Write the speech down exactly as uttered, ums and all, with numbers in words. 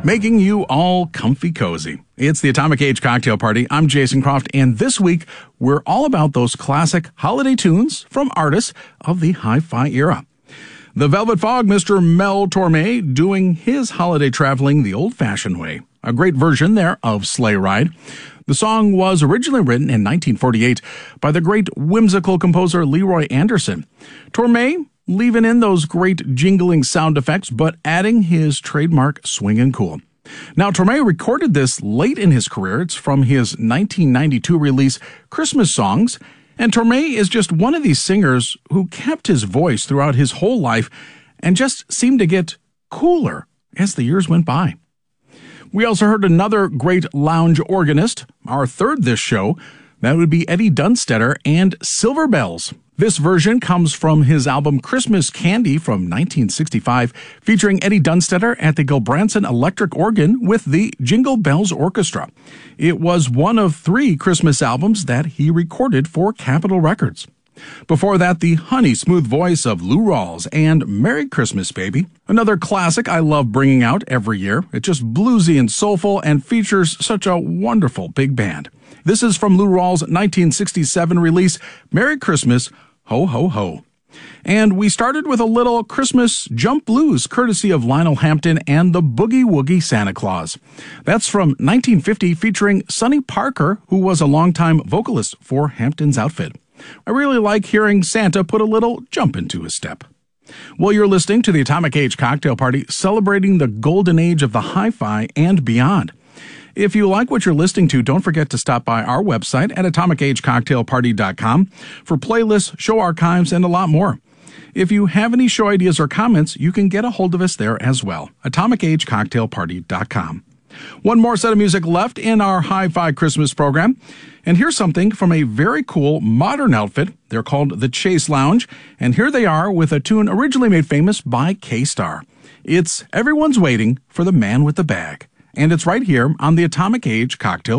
making you all comfy cozy. It's the Atomic Age Cocktail Party. I'm Jason Croft, and this week we're all about those classic holiday tunes from artists of the hi-fi era. The Velvet Fog, Mister Mel Torme, doing his holiday traveling the old-fashioned way. A great version there of Sleigh Ride. The song was originally written in nineteen forty-eight by the great whimsical composer Leroy Anderson. Torme leaving in those great jingling sound effects, but adding his trademark swing and cool. Now, Torme recorded this late in his career. It's from his nineteen ninety-two release, Christmas Songs, and Torme is just one of these singers who kept his voice throughout his whole life and just seemed to get cooler as the years went by. We also heard another great lounge organist, our third this show. That would be Eddie Dunstedter and Silver Bells. This version comes from his album Christmas Candy from nineteen sixty-five, featuring Eddie Dunstedter at the Gilbranson electric organ with the Jingle Bells Orchestra. It was one of three Christmas albums that he recorded for Capitol Records. Before that, the honey smooth voice of Lou Rawls and Merry Christmas, Baby. Another classic I love bringing out every year. It's just bluesy and soulful and features such a wonderful big band. This is from Lou Rawls' nineteen sixty-seven release, Merry Christmas, Ho Ho Ho. And we started with a little Christmas jump blues courtesy of Lionel Hampton and the Boogie Woogie Santa Claus. That's from nineteen fifty, featuring Sonny Parker, who was a longtime vocalist for Hampton's outfit. I really like hearing Santa put a little jump into his step. Well, you're listening to the Atomic Age Cocktail Party, celebrating the golden age of the hi-fi and beyond. If you like what you're listening to, don't forget to stop by our website at atomic age cocktail party dot com for playlists, show archives, and a lot more. If you have any show ideas or comments, you can get a hold of us there as well, atomic age cocktail party dot com. One more set of music left in our Hi-Fi Christmas program. And here's something from a very cool modern outfit. They're called the Chase Lounge. And here they are with a tune originally made famous by K-Star. It's Everyone's Waiting for the Man with the Bag. And it's right here on the Atomic Age Cocktail